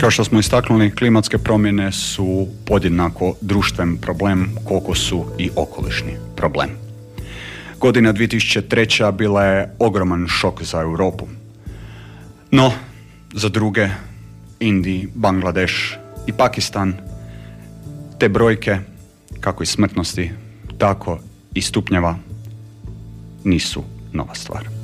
Kao što smo istaknuli, klimatske promjene su podjednako društven problem koliko su i okolišni problem. Godina 2003. bila je ogroman šok za Europu. No, za druge, Indiji, Bangladeš i Pakistan, te brojke, kako i smrtnosti, tako i stupnjeva, nisu nova stvar.